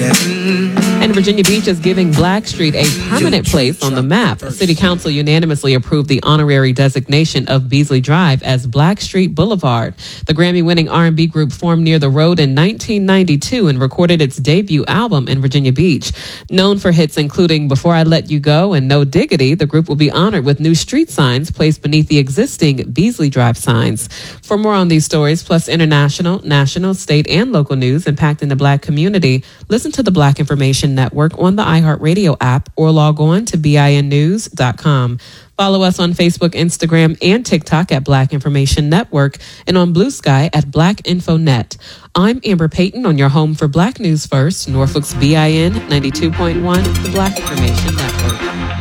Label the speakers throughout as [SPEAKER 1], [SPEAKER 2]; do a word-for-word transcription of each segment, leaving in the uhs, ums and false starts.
[SPEAKER 1] that. Mm-hmm.
[SPEAKER 2] And Virginia Beach is giving Blackstreet a permanent place on the map. City Council unanimously approved the honorary designation of Beasley Drive as Blackstreet Boulevard. The Grammy-winning R and B group formed near the road in nineteen ninety-two and recorded its debut album in Virginia Beach. Known for hits including Before I Let You Go and No Diggity, the group will be honored with new street signs placed beneath the existing Beasley Drive signs. For more on these stories, plus international, national, state, and local news impacting the Black community, listen to the Black Information Network on the iHeartRadio app or log on to B I N news dot com. Follow us on Facebook, Instagram, and TikTok at Black Information Network and on Blue Sky at Black Info Net. I'm Amber Payton on your home for Black News First, Norfolk's B I N ninety-two point one, the Black Information Network.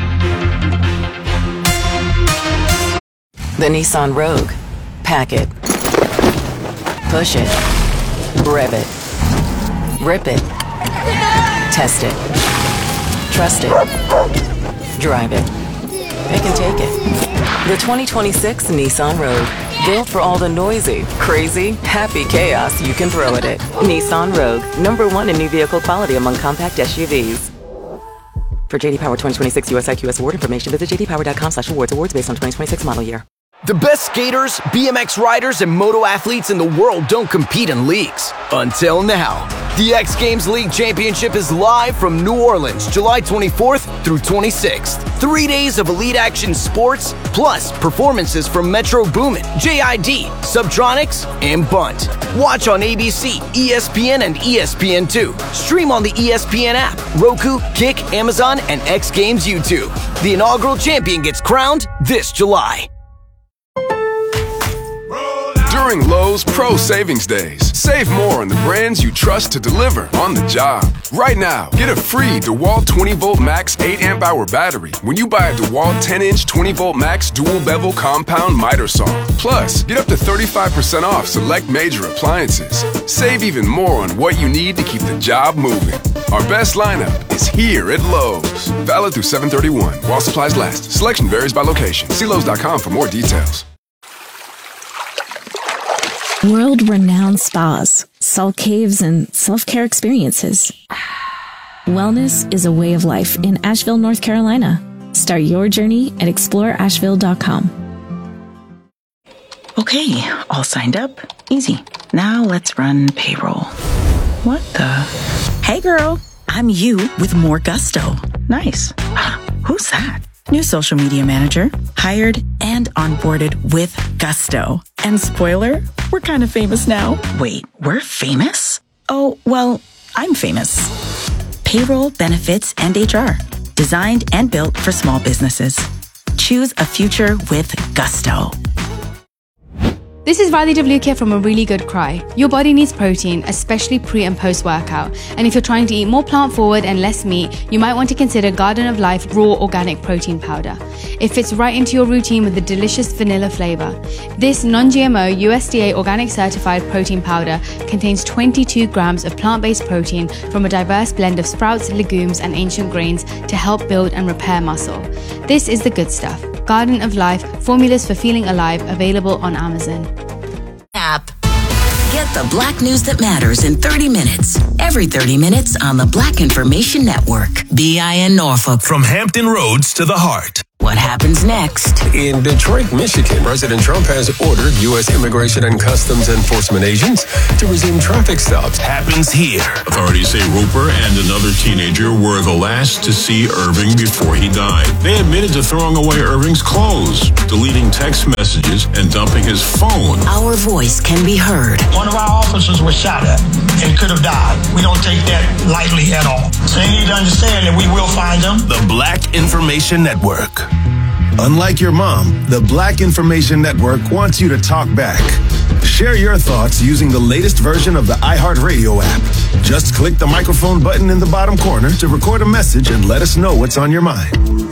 [SPEAKER 3] The Nissan Rogue. Pack it. Push it. Rev it. Rip it. Test it. Trust it. Drive it. Pick and take it. The twenty twenty-six Nissan Rogue. Built for all the noisy, crazy, happy chaos you can throw at it. Nissan Rogue. Number one in new vehicle quality among compact S U Vs. For J D Power twenty twenty-six U S I Q S award information, visit j d power dot com slash awards. Awards based on twenty twenty-six model year.
[SPEAKER 4] The best skaters, B M X riders, and moto athletes in the world don't compete in leagues. Until now. The X Games League Championship is live from New Orleans, July twenty-fourth through twenty-sixth. Three days of elite action sports, plus performances from Metro Boomin, J I D, Subtronics, and Bunt. Watch on A B C, E S P N, and E S P N two. Stream on the E S P N app, Roku, Kick, Amazon, and X Games YouTube. The inaugural champion gets crowned this July.
[SPEAKER 5] During Lowe's Pro Savings Days, save more on the brands you trust to deliver on the job. Right now, get a free DeWalt twenty volt max eight amp hour battery when you buy a DeWalt ten inch twenty volt max dual bevel compound miter saw. Plus, get up to thirty-five percent off select major appliances. Save even more on what you need to keep the job moving. Our best lineup is here at Lowe's. Valid through seven thirty-one while supplies last. Selection varies by location. See Lowe's dot com for more details.
[SPEAKER 6] World-renowned spas, salt caves, and self-care experiences. Wellness is a way of life in Asheville, North Carolina. Start your journey at explore asheville dot com.
[SPEAKER 7] Okay, all signed up. Easy. Now let's run payroll. What the? Hey girl, I'm you with more gusto. Nice. Who's that? New social media manager, hired and onboarded with gusto. And spoiler, we're kind of famous now. Wait, we're famous? Oh, well, I'm famous. Payroll, benefits, and H R. Designed and built for small businesses. Choose a future with gusto.
[SPEAKER 8] This is Riley Devlukia from A Really Good Cry. Your body needs protein, especially pre and post workout. And if you're trying to eat more plant forward and less meat, you might want to consider Garden of Life Raw Organic Protein Powder. It fits right into your routine with a delicious vanilla flavor. This non-G M O U S D A organic certified protein powder contains twenty-two grams of plant-based protein from a diverse blend of sprouts, legumes, and ancient grains to help build and repair muscle. This is the good stuff. Garden of Life, formulas for feeling alive, available on Amazon.
[SPEAKER 9] App. Get the Black news that matters in thirty minutes. Every thirty minutes on the Black Information Network. B I N Norfolk.
[SPEAKER 10] From Hampton Roads to the heart.
[SPEAKER 9] What happens next?
[SPEAKER 11] In Detroit, Michigan, President Trump has ordered U S Immigration and Customs Enforcement agents to resume traffic stops.
[SPEAKER 10] Happens here.
[SPEAKER 12] Authorities say Roper and another teenager were the last to see Irving before he died. They admitted to throwing away Irving's clothes, deleting text messages, and dumping his phone.
[SPEAKER 9] Our voice can be heard.
[SPEAKER 13] One of our officers was shot at and could have died. We don't take that lightly at all. So you need to understand that we will find them.
[SPEAKER 10] The Black Information Network.
[SPEAKER 14] Unlike your mom, the Black Information Network wants you to talk back. Share your thoughts using the latest version of the iHeartRadio app. Just click the microphone button in the bottom corner to record a message and let us know what's on your mind.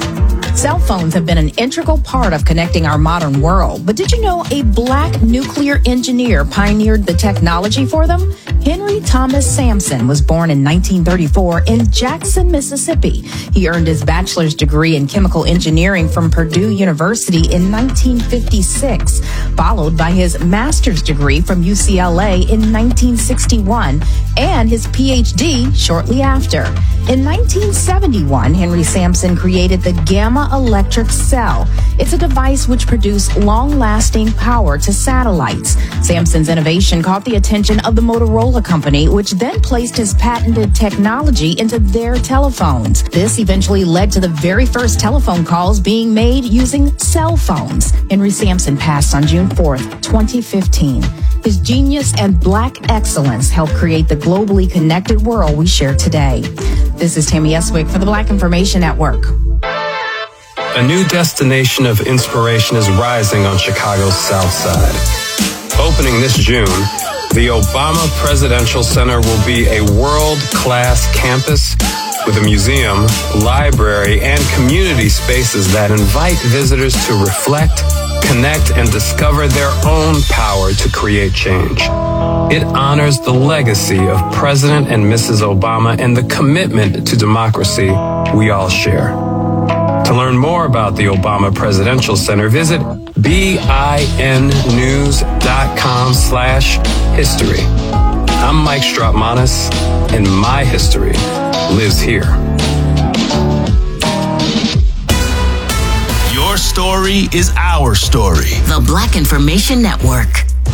[SPEAKER 1] Cell phones have been an integral part of connecting our modern world, but did you know a black nuclear engineer pioneered the technology for them? Henry Thomas Sampson was born in nineteen thirty-four in Jackson, Mississippi. He earned his bachelor's degree in chemical engineering from Purdue University in nineteen fifty-six, followed by his master's degree from U C L A in nineteen sixty-one and his P H D shortly after. In nineteen seventy-one, Henry Sampson created the Gamma Electric Cell. It's a device which produced long-lasting power to satellites. Sampson's innovation caught the attention of the Motorola Company, which then placed his patented technology into their telephones. This eventually led to the very first telephone calls being made using cell phones. Henry Sampson passed on June fourth, twenty fifteen. His genius and black excellence helped create the globally connected world we share today. This is Tammy Eswick for the Black Information Network.
[SPEAKER 15] A new destination of inspiration is rising on Chicago's South Side. Opening this June, the Obama Presidential Center will be a world-class campus with a museum, library, and community spaces that invite visitors to reflect, connect, and discover their own power to create change. It honors the legacy of President and Missus Obama and the commitment to democracy we all share. To learn more about the Obama Presidential Center, visit binnews.com slash history. I'm Mike Strautmanis, and my history lives here.
[SPEAKER 10] Your story is our story.
[SPEAKER 9] The Black Information Network.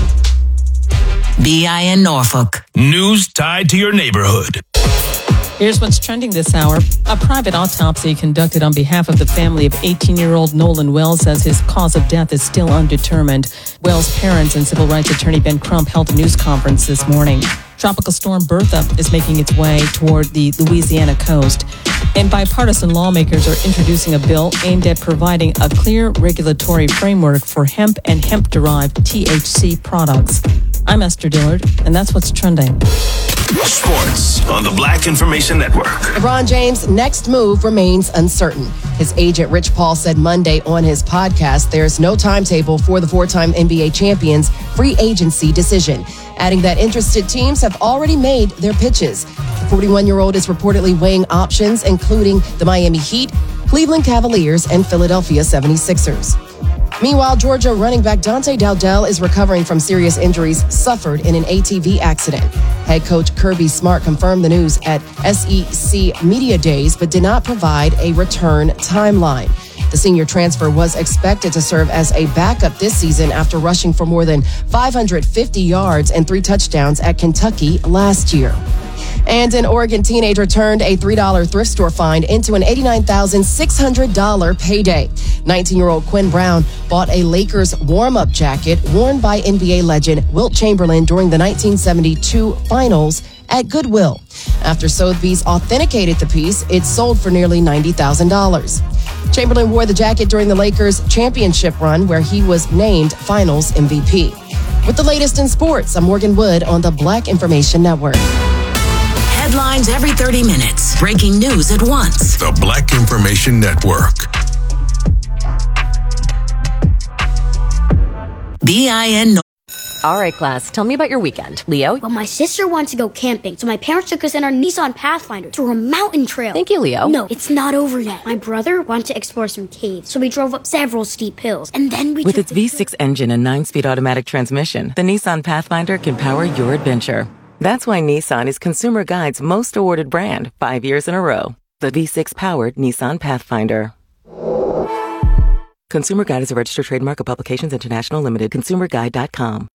[SPEAKER 9] B I N Norfolk.
[SPEAKER 10] News tied to your neighborhood.
[SPEAKER 16] Here's what's trending this hour. A private autopsy conducted on behalf of the family of eighteen-year-old Nolan Wells says his cause of death is still undetermined. Wells' parents and civil rights attorney Ben Crump held a news conference this morning. Tropical storm Bertha is making its way toward the Louisiana coast. And bipartisan lawmakers are introducing a bill aimed at providing a clear regulatory framework for hemp and hemp-derived T H C products. I'm Esther Dillard, and that's what's trending.
[SPEAKER 10] Sports on the Black Information Network.
[SPEAKER 17] LeBron James' next move remains uncertain. His agent Rich Paul said Monday on his podcast there's no timetable for the four-time N B A champion's free agency decision, adding that interested teams have already made their pitches. The forty-one-year-old is reportedly weighing options, including the Miami Heat, Cleveland Cavaliers, and Philadelphia seventy-sixers. Meanwhile, Georgia running back Dante Dowdell is recovering from serious injuries suffered in an A T V accident. Head coach Kirby Smart confirmed the news at S E C Media Days, but did not provide a return timeline. The senior transfer was expected to serve as a backup this season after rushing for more than five hundred fifty yards and three touchdowns at Kentucky last year. And an Oregon teenager turned a three dollar thrift store find into an eighty-nine thousand six hundred dollars payday. nineteen-year-old Quinn Brown bought a Lakers warm-up jacket worn by N B A legend Wilt Chamberlain during the nineteen seventy-two finals at Goodwill. After Sotheby's authenticated the piece, it sold for nearly ninety thousand dollars. Chamberlain wore the jacket during the Lakers championship run, where he was named Finals M V P. With the latest in sports, I'm Morgan Wood on the Black Information Network.
[SPEAKER 9] Headlines every thirty minutes. Breaking news at once.
[SPEAKER 10] The Black Information Network.
[SPEAKER 9] B I N.
[SPEAKER 18] All right, class, tell me about your weekend. Leo?
[SPEAKER 19] Well, my sister wants to go camping, so my parents took us in our Nissan Pathfinder to a mountain trail.
[SPEAKER 18] Thank you, Leo.
[SPEAKER 19] No, it's not over yet. My brother wanted to explore some caves, so we drove up several steep hills, and then we
[SPEAKER 20] With
[SPEAKER 19] took
[SPEAKER 20] its V six engine and nine-speed automatic transmission, the Nissan Pathfinder can power your adventure. That's why Nissan is Consumer Guide's most awarded brand five years in a row. The V six-powered Nissan Pathfinder. Consumer Guide is a registered trademark of Publications International Limited. consumer guide dot com.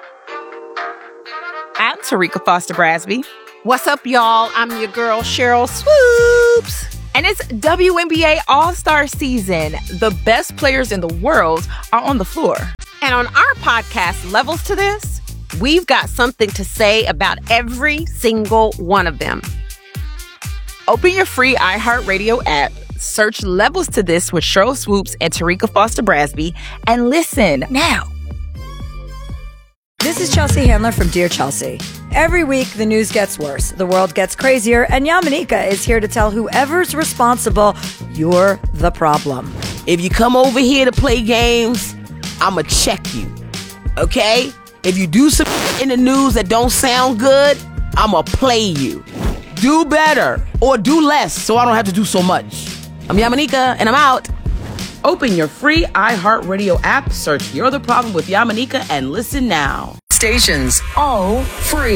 [SPEAKER 21] I'm Tarika Foster Brasby. What's up, y'all? I'm your girl, Cheryl Swoops. And it's W N B A All-Star Season. The best players in the world are on the floor. And on our podcast, Levels to This, we've got something to say about every single one of them. Open your free iHeartRadio app, search Levels to This with Cheryl Swoops and Tarika Foster Brasby, and listen now.
[SPEAKER 2] This is Chelsea Handler from Dear Chelsea. Every week, the news gets worse, the world gets crazier, and Yamanika is here to tell whoever's responsible, you're the problem.
[SPEAKER 22] If you come over here to play games, I'ma check you, okay? If you do some in the news that don't sound good, I'ma play you. Do better, or do less, so I don't have to do so much. I'm Yamanika, and I'm out. Open your free iHeartRadio app, search You're the Problem with Yamanika, and listen now.
[SPEAKER 9] Stations all free.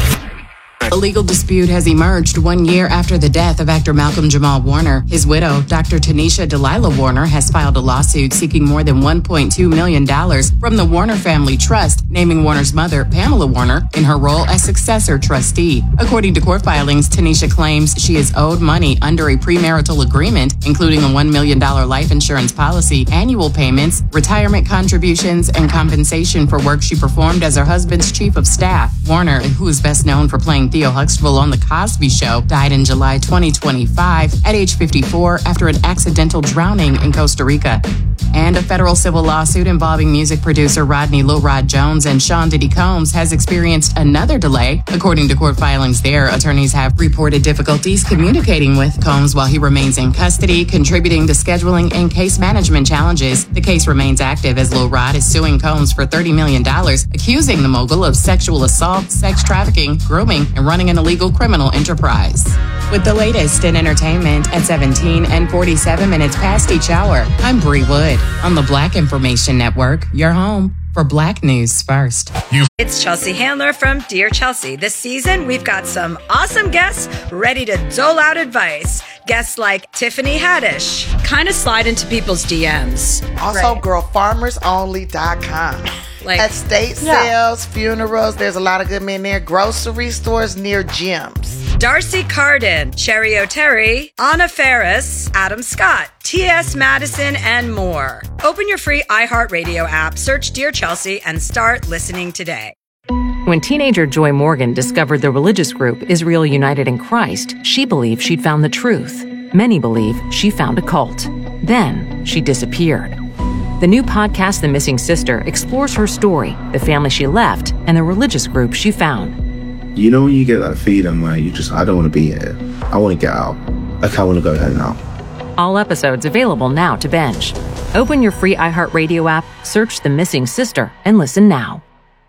[SPEAKER 23] A legal dispute has emerged one year after the death of actor Malcolm Jamal Warner. His widow, Doctor Tanisha Delilah Warner, has filed a lawsuit seeking more than one point two million dollars from the Warner Family Trust, naming Warner's mother, Pamela Warner, in her role as successor trustee. According to court filings, Tanisha claims she is owed money under a premarital agreement, including a one million dollars life insurance policy, annual payments, retirement contributions, and compensation for work she performed as her husband's chief of staff. Warner, who is best known for playing Theo Huxtable on The Cosby Show, died in July twenty twenty-five at age fifty-four after an accidental drowning in Costa Rica. And a federal civil lawsuit involving music producer Rodney Lil Rod Jones and Sean Diddy Combs has experienced another delay. According to court filings there, attorneys have reported difficulties communicating with Combs while he remains in custody, contributing to scheduling and case management challenges. The case remains active as Lil Rod is suing Combs for thirty million dollars, accusing the mogul of sexual assault, sex trafficking, grooming, and running an illegal criminal enterprise. With the latest in entertainment at seventeen and forty-seven minutes past each hour, I'm Bree Wood on the Black Information Network, your home for Black News First.
[SPEAKER 2] You. It's Chelsea Handler from Dear Chelsea. This season, we've got some awesome guests ready to dole out advice. Guests like Tiffany Haddish, kind of slide into people's D Ms.
[SPEAKER 24] Also, right. girl farmers only dot com. Like, estate yeah. sales, funerals, there's a lot of good men there. Grocery stores near gyms.
[SPEAKER 2] Darcy Carden, Cherry O'Terry, Anna Ferris, Adam Scott, T S Madison, and more. Open your free iHeartRadio app, search Dear Chelsea, and start listening today.
[SPEAKER 3] When teenager Joy Morgan discovered the religious group Israel United in Christ, she believed she'd found the truth. Many believe she found a cult. Then she disappeared. The new podcast, The Missing Sister, explores her story, the family she left, and the religious group she found.
[SPEAKER 25] You know when you get that feeling where you just, I don't want to be here. I want to get out. Like, I want to go home now.
[SPEAKER 3] All episodes available now to binge. Open your free iHeartRadio app, search The Missing Sister, and listen now.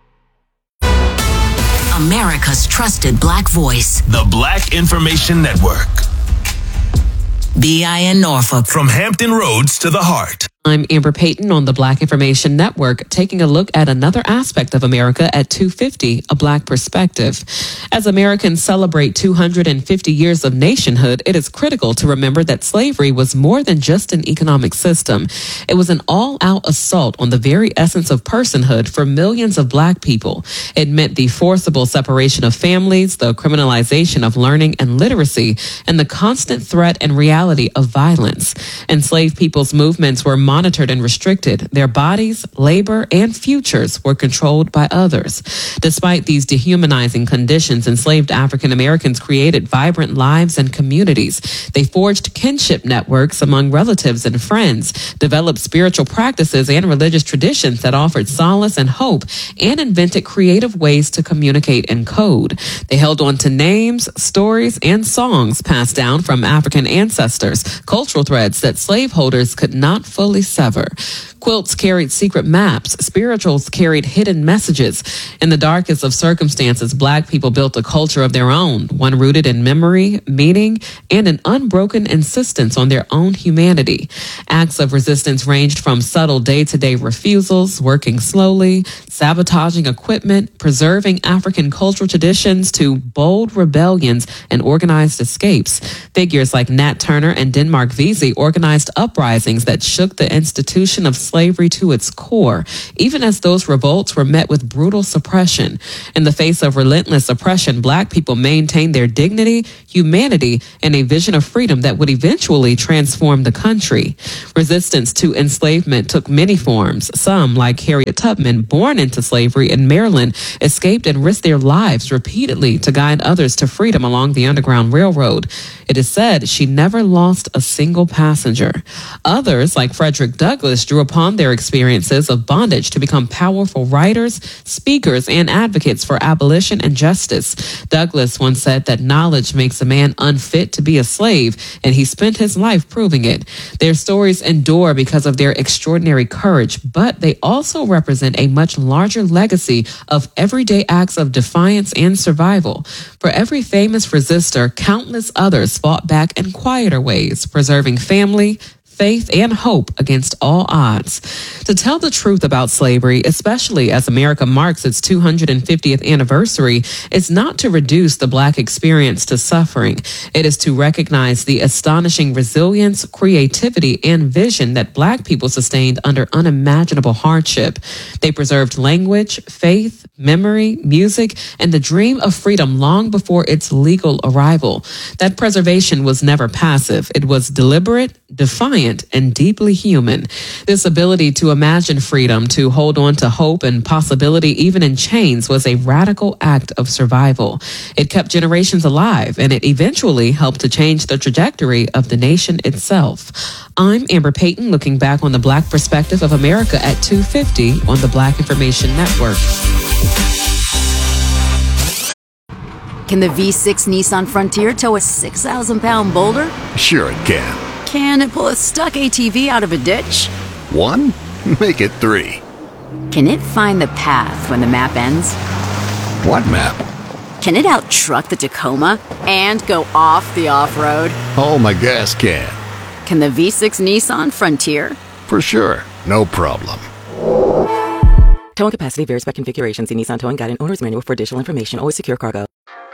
[SPEAKER 9] America's trusted Black voice.
[SPEAKER 10] The Black Information Network.
[SPEAKER 9] B I N Norfolk.
[SPEAKER 10] From Hampton Roads to the heart.
[SPEAKER 26] I'm Amber Payton on the Black Information Network, taking a look at another aspect of America at two fifty, a Black perspective. As Americans celebrate two hundred fifty years of nationhood, it is critical to remember that slavery was more than just an economic system. It was an all-out assault on the very essence of personhood for millions of Black people. It meant the forcible separation of families, the criminalization of learning and literacy, and the constant threat and reality of violence. Enslaved people's movements were monitored and restricted. Their bodies, labor, and futures were controlled by others. Despite these dehumanizing conditions, enslaved African Americans created vibrant lives and communities. They forged kinship networks among relatives and friends, developed spiritual practices and religious traditions that offered solace and hope, and invented creative ways to communicate in code. They held on to names, stories, and songs passed down from African ancestors, cultural threads that slaveholders could not fully sever. Quilts carried secret maps. Spirituals carried hidden messages. In the darkest of circumstances, Black people built a culture of their own, one rooted in memory, meaning, and an unbroken insistence on their own humanity. Acts of resistance ranged from subtle day-to-day refusals, working slowly, sabotaging equipment, preserving African cultural traditions, to bold rebellions and organized escapes. Figures like Nat Turner and Denmark Vesey organized uprisings that shook the institution of slavery to its core, even as those revolts were met with brutal suppression. In the face of relentless oppression, Black people maintained their dignity, humanity, and a vision of freedom that would eventually transform the country. Resistance to enslavement took many forms. Some, like Harriet Tubman, born into slavery in Maryland, escaped and risked their lives repeatedly to guide others to freedom along the Underground Railroad. It is said she never lost a single passenger. Others, like Frederick Douglass, drew upon upon their experiences of bondage to become powerful writers, speakers, and advocates for abolition and justice. Douglass once said that knowledge makes a man unfit to be a slave, and he spent his life proving it. Their stories endure because of their extraordinary courage, but they also represent a much larger legacy of everyday acts of defiance and survival. For every famous resistor, countless others fought back in quieter ways, preserving family, faith, and hope against all odds. To tell the truth about slavery, especially as America marks its two hundred fiftieth anniversary, is not to reduce the Black experience to suffering. It is to recognize the astonishing resilience, creativity, and vision that Black people sustained under unimaginable hardship. They preserved language, faith, memory, music, and the dream of freedom long before its legal arrival. That preservation was never passive. It was deliberate, defiant, and deeply human. This ability to imagine freedom, to hold on to hope and possibility even in chains, was a radical act of survival. It kept generations alive, and it eventually helped to change the trajectory of the nation itself. I'm Amber Payton, looking back on the Black perspective of America at two fifty on the Black Information Network.
[SPEAKER 4] Can the V six Nissan Frontier tow a six thousand pound boulder?
[SPEAKER 5] Sure it can.
[SPEAKER 4] Can it pull a stuck A T V out of a ditch?
[SPEAKER 5] One? Make it three.
[SPEAKER 4] Can it find the path when the map ends?
[SPEAKER 5] What map?
[SPEAKER 4] Can it out-truck the Tacoma and go off the off-road?
[SPEAKER 5] Oh, my gas can.
[SPEAKER 4] Can the V six Nissan Frontier?
[SPEAKER 5] For sure. No problem.
[SPEAKER 20] Towing capacity varies by configuration. See Nissan Towing Guide and Owner's Manual for additional information. Always secure cargo.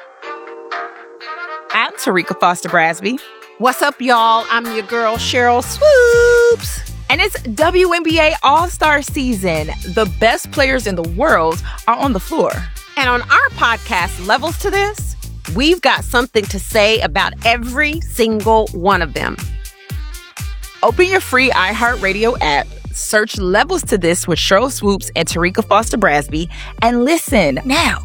[SPEAKER 21] I'm Tarika Foster Brasby. What's up, y'all? I'm your girl, Cheryl Swoops. And it's W N B A All-Star Season. The best players in the world are on the floor.
[SPEAKER 6] And on our podcast, Levels to This, we've got something to say about every single one of them.
[SPEAKER 21] Open your free iHeartRadio app, search Levels to This with Cheryl Swoops and Tarika Foster Brasby, and listen now.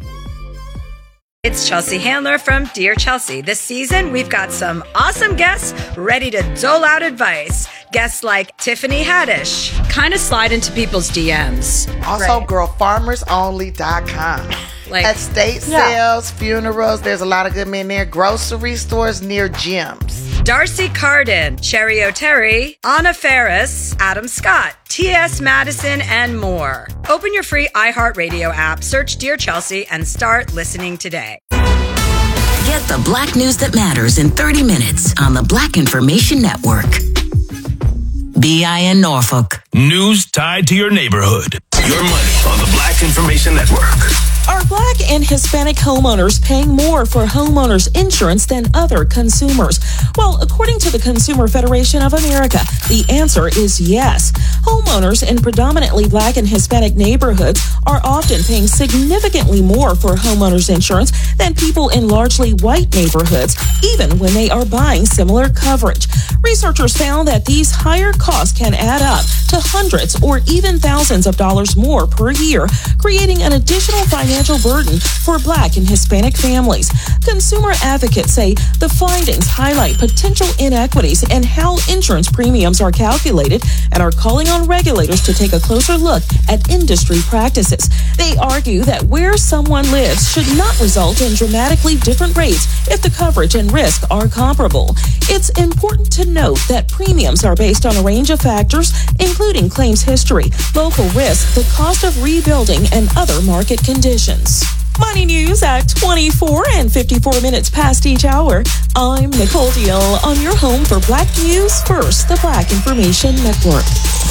[SPEAKER 2] It's Chelsea Handler from Dear Chelsea. This season, we've got some awesome guests ready to dole out advice. Guests like Tiffany Haddish, kind of slide into people's D Ms.
[SPEAKER 24] Also,
[SPEAKER 2] right.
[SPEAKER 24] girl farmers only dot com.
[SPEAKER 2] Like,
[SPEAKER 24] estate
[SPEAKER 2] yeah.
[SPEAKER 24] sales, funerals, there's a lot of good men there. Grocery stores near gyms.
[SPEAKER 2] Darcy Carden, Cherry O'Terry, Anna Ferris, Adam Scott, T S Madison, and more. Open your free iHeartRadio app, search Dear Chelsea, and start listening today.
[SPEAKER 9] Get the Black news that matters in thirty minutes on the Black Information Network. B I N Norfolk.
[SPEAKER 10] News tied to your neighborhood. Your money on the Black Information Network.
[SPEAKER 7] Are Black and Hispanic homeowners paying more for homeowners insurance than other consumers? Well, according to the Consumer Federation of America, the answer is yes. Homeowners in predominantly Black and Hispanic neighborhoods are often paying significantly more for homeowners insurance than people in largely white neighborhoods, even when they are buying similar coverage. Researchers found that these higher costs can add up to hundreds or even thousands of dollars more per year, creating an additional financial burden for Black and Hispanic families. Consumer advocates say the findings highlight potential inequities in how insurance premiums are calculated and are calling on regulators to take a closer look at industry practices. They argue that where someone lives should not result in dramatically different rates if the coverage and risk are comparable. It's important to note that premiums are based on a range of factors, including claims history, local risk, the cost of rebuilding, and other market conditions. Money news at twenty-four and fifty-four minutes past each hour. I'm Nicole Deal on your home for Black News First, the Black Information Network.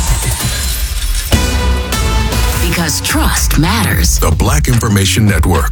[SPEAKER 9] Because trust matters.
[SPEAKER 10] The Black Information Network.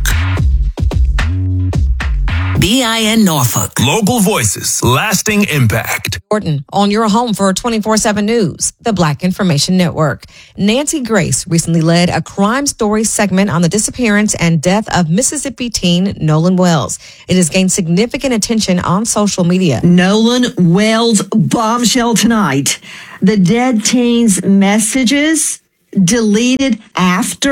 [SPEAKER 9] B I N Norfolk.
[SPEAKER 10] Local voices, lasting impact.
[SPEAKER 8] Jordan, on your home for twenty-four seven News, the Black Information Network. Nancy Grace recently led a crime story segment on the disappearance and death of Mississippi teen Nolan Wells. It has gained significant attention on social media.
[SPEAKER 11] Nolan Wells bombshell tonight. The dead teen's messages deleted after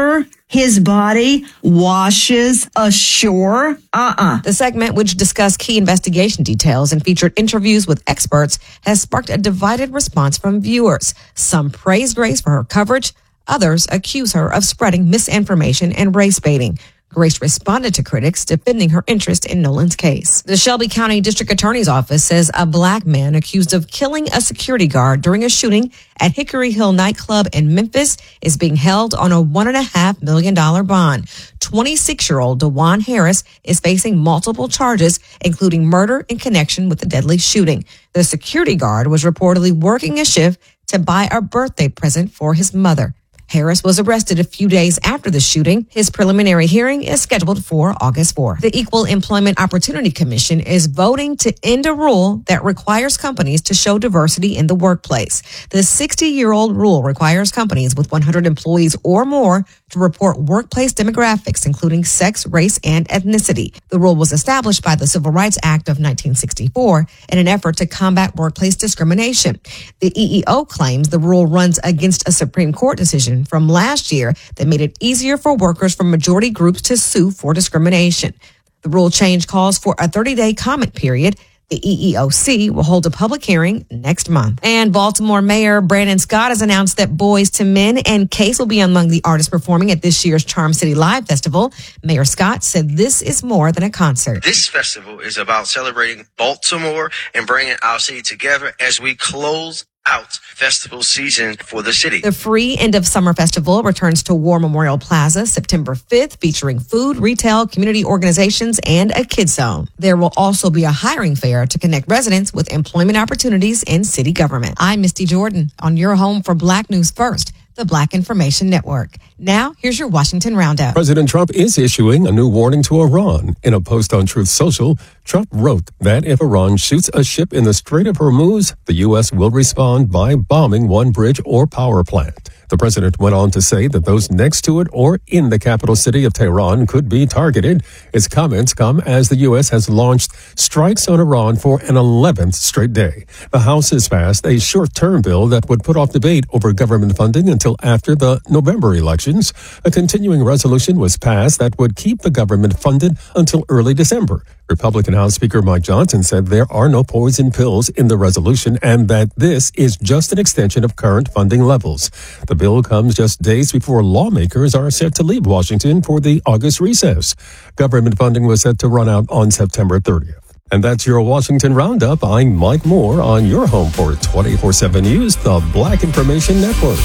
[SPEAKER 11] his body washes ashore? Uh-uh.
[SPEAKER 8] The segment, which discussed key investigation details and featured interviews with experts, has sparked a divided response from viewers. Some praise Grace for her coverage. Others accuse her of spreading misinformation and race baiting. Grace responded to critics, defending her interest in Nolan's case. The Shelby County District Attorney's Office says a black man accused of killing a security guard during a shooting at Hickory Hill nightclub in Memphis is being held on a one and a half million dollar bond. twenty-six-year-old DeJuan Harris is facing multiple charges, including murder in connection with the deadly shooting. The security guard was reportedly working a shift to buy a birthday present for his mother. Harris was arrested a few days after the shooting. His preliminary hearing is scheduled for August fourth. The Equal Employment Opportunity Commission is voting to end a rule that requires companies to show diversity in the workplace. The sixty-year-old rule requires companies with one hundred employees or more to report workplace demographics, including sex, race, and ethnicity. The rule was established by the Civil Rights Act of nineteen sixty-four in an effort to combat workplace discrimination. The E E O claims the rule runs against a Supreme Court decision from last year that made it easier for workers from majority groups to sue for discrimination. The rule change calls for a thirty-day comment period. The E E O C will hold a public hearing next month. And Baltimore Mayor Brandon Scott has announced that Boys to Men and Case will be among the artists performing at this year's Charm City Live Festival. Mayor Scott said this is more than a concert.
[SPEAKER 1] This festival is about celebrating Baltimore and bringing our city together as we close out festival season for the city.
[SPEAKER 8] The free end of summer festival returns to War Memorial Plaza September fifth, featuring food, retail, community organizations, and a kids zone. There will also be a hiring fair to connect residents with employment opportunities in city government. I'm Misty Jordan on your home for Black News First, the Black Information Network. Now, here's your Washington Roundup.
[SPEAKER 12] President Trump is issuing a new warning to Iran. In a post on Truth Social, Trump wrote that if Iran shoots a ship in the Strait of Hormuz, the U S will respond by bombing one bridge or power plant. The president went on to say that those next to it or in the capital city of Tehran could be targeted. His comments come as the U S has launched strikes on Iran for an eleventh straight day. The House has passed a short-term bill that would put off debate over government funding until after the November elections. A continuing resolution was passed that would keep the government funded until early December. Republican House Speaker Mike Johnson said there are no poison pills in the resolution and that this is just an extension of current funding levels. The bill comes just days before lawmakers are set to leave Washington for the August recess. Government funding was set to run out on September thirtieth. And that's your Washington Roundup. I'm Mike Moore on your home for twenty-four seven News, the Black Information Network.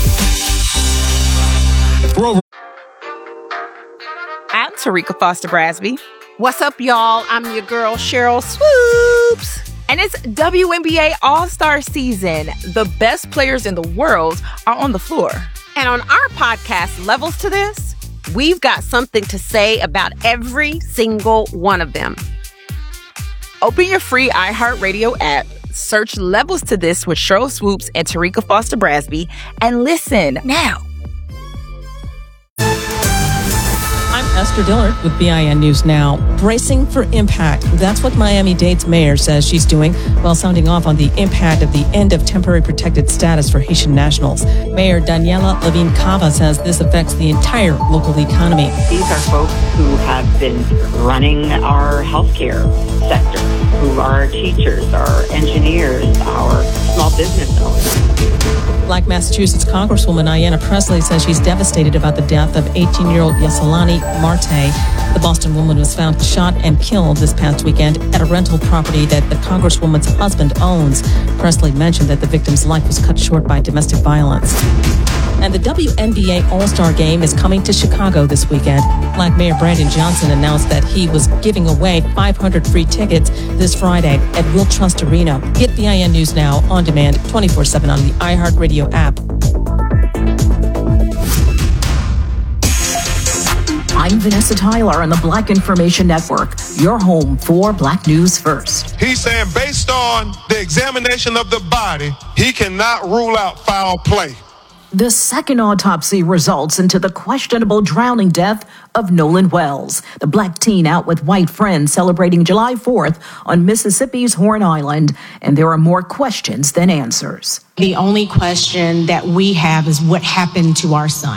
[SPEAKER 21] I'm Tarika Foster Brasby. What's up, y'all? I'm your girl, Cheryl Swoops. And it's W N B A All-Star season. The best players in the world are on the floor. And on our podcast, Levels to This, we've got something to say about every single one of them. Open your free iHeartRadio app, search Levels to This with Cheryl Swoops and Tarika Foster Brasby, and listen now.
[SPEAKER 13] I'm Esther Dillard with B I N News Now. Bracing for impact. That's what Miami-Dade's mayor says she's doing while sounding off on the impact of the end of temporary protected status for Haitian nationals. Mayor Daniela Levine Cava says this affects the entire local economy.
[SPEAKER 14] These are folks who have been running our healthcare sector, who are our teachers, our engineers, our small business owners.
[SPEAKER 13] Black Massachusetts Congresswoman Ayanna Pressley says she's devastated about the death of eighteen-year-old Yesalani Marte. The Boston woman was found shot and killed this past weekend at a rental property that the Congresswoman's husband owns. Pressley mentioned that the victim's life was cut short by domestic violence. And the W N B A All-Star Game is coming to Chicago this weekend. Black Mayor Brandon Johnson announced that he was giving away five hundred free tickets this Friday at Will Trust Arena. Get B I N News Now on demand twenty-four seven on the iHeartRadio app.
[SPEAKER 15] I'm Vanessa Tyler on the Black Information Network, your home for Black News First.
[SPEAKER 16] He's saying based on the examination of the body, he cannot rule out foul play.
[SPEAKER 15] The second autopsy results into the questionable drowning death of Nolan Wells, the black teen out with white friends celebrating July fourth on Mississippi's Horn Island. And there are more questions than answers.
[SPEAKER 27] The only question that we have is what happened to our son.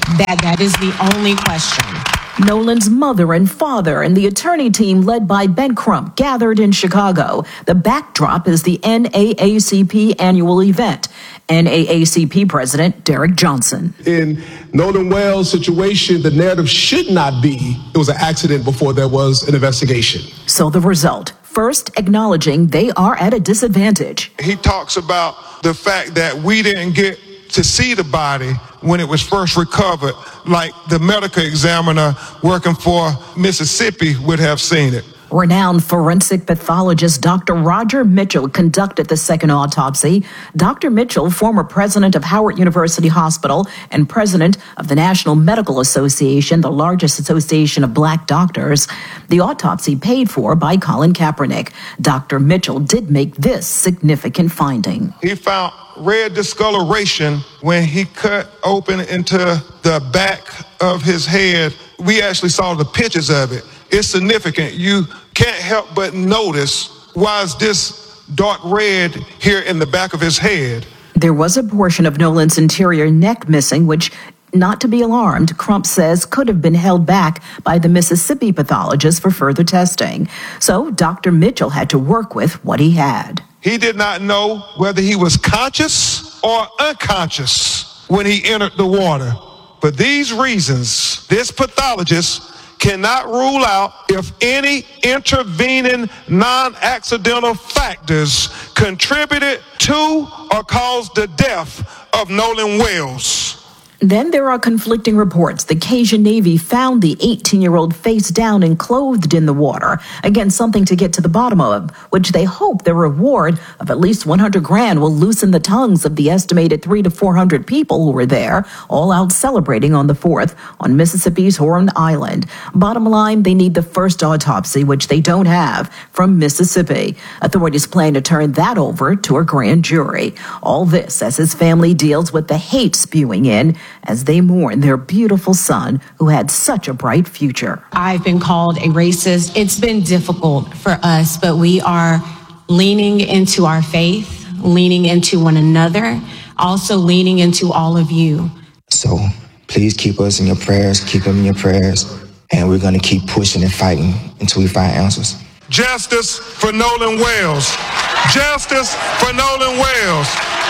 [SPEAKER 17] That that is the only question.
[SPEAKER 15] Nolan's mother and father and the attorney team led by Ben Crump gathered in Chicago. The backdrop is the N double A C P annual event. N double A C P President Derek Johnson.
[SPEAKER 16] In Nolan Wells' situation, the narrative should not be it was an accident before there was an investigation.
[SPEAKER 15] So the result, first acknowledging they are at a disadvantage.
[SPEAKER 16] He talks about the fact that we didn't get to see the body when it was first recovered, like the medical examiner working for Mississippi would have seen it.
[SPEAKER 15] Renowned forensic pathologist Doctor Roger Mitchell conducted the second autopsy. Doctor Mitchell, former president of Howard University Hospital and president of the National Medical Association, the largest association of black doctors. The autopsy paid for by Colin Kaepernick. Doctor Mitchell did make this significant finding.
[SPEAKER 16] He found red discoloration when he cut open into the back of his head. We actually saw the pictures of it. It's significant. You can't help but notice, why is this dark red here in the back of his head?
[SPEAKER 15] There was a portion of Nolan's interior neck missing, which, not to be alarmed, Crump says could have been held back by the Mississippi pathologist for further testing. So Doctor Mitchell had to work with what he had.
[SPEAKER 16] He did not know whether he was conscious or unconscious when he entered the water. For these reasons, this pathologist cannot rule out if any intervening non-accidental factors contributed to or caused the death of Nolan Wells.
[SPEAKER 15] Then there are conflicting reports. The Cajun Navy found the eighteen-year-old face down and clothed in the water. Again, something to get to the bottom of, which they hope the reward of at least one hundred grand will loosen the tongues of the estimated three to four hundred people who were there, all out celebrating on the fourth on Mississippi's Horn Island. Bottom line, they need the first autopsy, which they don't have, from Mississippi. Authorities plan to turn that over to a grand jury. All this as his family deals with the hate spewing in as they mourn their beautiful son who had such a bright future.
[SPEAKER 17] I've been called a racist. It's been difficult for us, but we are leaning into our faith, leaning into one another, also leaning into all of you.
[SPEAKER 18] So please keep us in your prayers, keep them in your prayers, and we're going to keep pushing and fighting until we find answers.
[SPEAKER 16] Justice for Nolan Wells. Justice for Nolan Wells.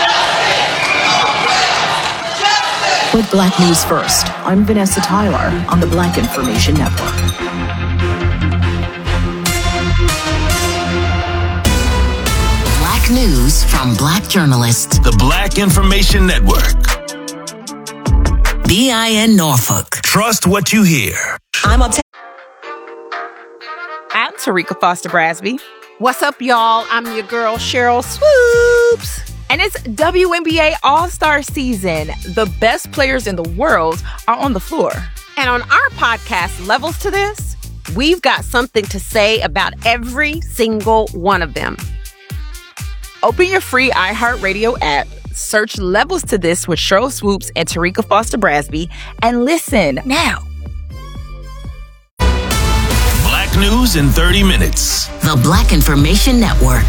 [SPEAKER 15] With Black News First, I'm Vanessa Tyler on the Black Information Network.
[SPEAKER 9] Black news from Black journalists.
[SPEAKER 10] The Black Information Network.
[SPEAKER 9] B I N Norfolk.
[SPEAKER 10] Trust what you hear.
[SPEAKER 9] I'm up.
[SPEAKER 21] I'm Tarika Foster Brasby. What's up, y'all? I'm your girl, Cheryl Swoops. And it's W N B A All-Star season. The best players in the world are on the floor. And on our podcast, Levels to This, we've got something to say about every single one of them. Open your free iHeartRadio app, search Levels to This with Cheryl Swoops and Tarika Foster Brasby, and listen now.
[SPEAKER 10] Black news in thirty minutes.
[SPEAKER 9] The Black Information Network.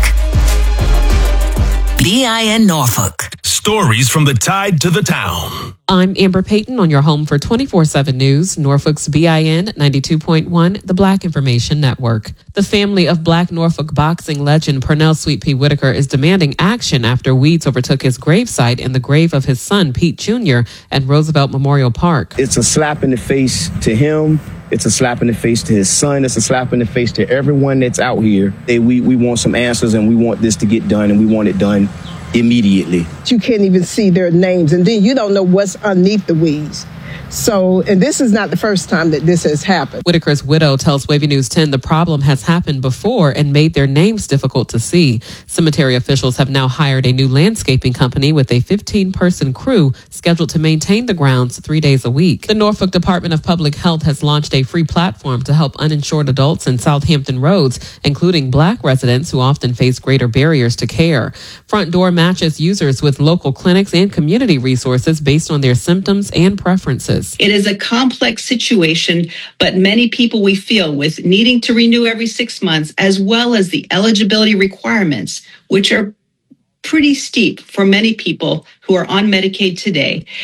[SPEAKER 9] B I N Norfolk.
[SPEAKER 10] Stories from the tide to the town.
[SPEAKER 26] I'm Amber Payton on your home for twenty-four seven News, Norfolk's B I N ninety-two point one, the Black Information Network. The family of Black Norfolk boxing legend Pernell Sweet Pea Whitaker is demanding action after weeds overtook his gravesite in the grave of his son, Pete Junior, at Roosevelt Memorial Park.
[SPEAKER 19] It's a slap in the face to him. It's a slap in the face to his son. It's a slap in the face to everyone that's out here. They, we, we want some answers, and we want this to get done, and we want it done immediately.
[SPEAKER 22] You can't even see their names, and then you don't know what's underneath the weeds. So, and this is not the first time that this has happened.
[SPEAKER 26] Whitaker's widow tells Wavy News ten the problem has happened before and made their names difficult to see. Cemetery officials have now hired a new landscaping company with a fifteen-person crew scheduled to maintain the grounds three days a week. The Norfolk Department of Public Health has launched a free platform to help uninsured adults in Southampton roads, including Black residents who often face greater barriers to care. Front Door matches users with local clinics and community resources based on their symptoms and preferences.
[SPEAKER 23] It is a complex situation, but many people we feel with needing to renew every six months, as well as the eligibility requirements, which are pretty steep for many people who are on Medicaid today.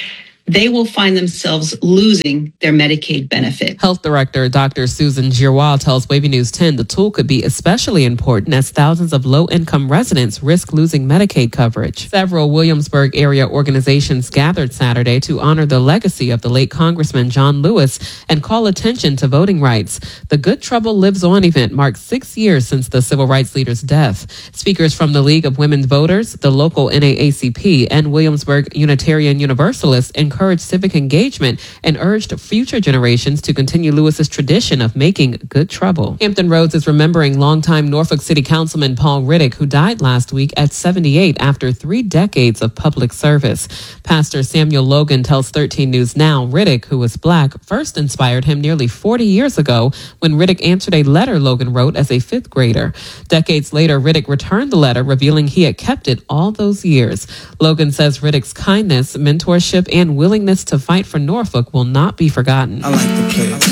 [SPEAKER 23] they will find themselves losing their Medicaid benefit.
[SPEAKER 26] Health Director Doctor Susan Giroir tells Wavy News ten the tool could be especially important as thousands of low-income residents risk losing Medicaid coverage. Several Williamsburg area organizations gathered Saturday to honor the legacy of the late Congressman John Lewis and call attention to voting rights. The Good Trouble Lives On event marks six years since the civil rights leader's death. Speakers from the League of Women Voters, the local N double A C P, and Williamsburg Unitarian Universalists encouraged civic engagement and urged future generations to continue Lewis's tradition of making good trouble. Hampton Roads is remembering longtime Norfolk City Councilman Paul Riddick, who died last week at seventy-eight after three decades of public service. Pastor Samuel Logan tells thirteen News Now Riddick, who was black, first inspired him nearly forty years ago when Riddick answered a letter Logan wrote as a fifth grader. Decades later, Riddick returned the letter, revealing he had kept it all those years. Logan says Riddick's kindness, mentorship, and willingness to fight for Norfolk will not be forgotten.
[SPEAKER 3] I like to play.